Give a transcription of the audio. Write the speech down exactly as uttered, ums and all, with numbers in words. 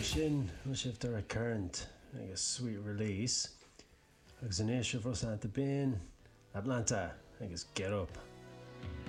sin mu sibhtar a current agus sweet release agus an éisio fós an ta bin Atlanta agus Get Up.